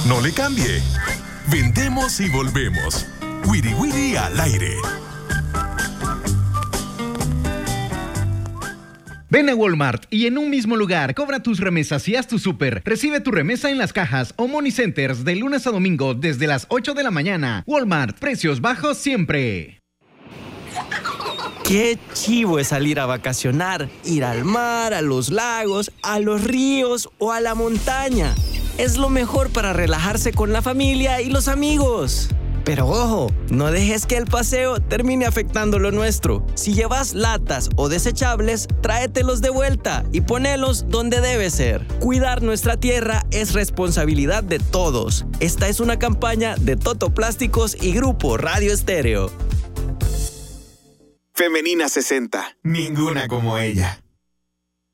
No le cambie. Vendemos y volvemos. Wiri Wiri al aire. Ven a Walmart y en un mismo lugar cobra tus remesas y haz tu súper. Recibe tu remesa en las cajas o money centers de lunes a domingo desde las 8 de la mañana. Walmart, precios bajos siempre. Qué chivo es salir a vacacionar, ir al mar, a los lagos, a los ríos o a la montaña. Es lo mejor para relajarse con la familia y los amigos. Pero ojo, no dejes que el paseo termine afectando lo nuestro. Si llevas latas o desechables, tráetelos de vuelta y ponelos donde debe ser. Cuidar nuestra tierra es responsabilidad de todos. Esta es una campaña de Toto Plásticos y Grupo Radio Estéreo. Femenina 60. Ninguna como ella.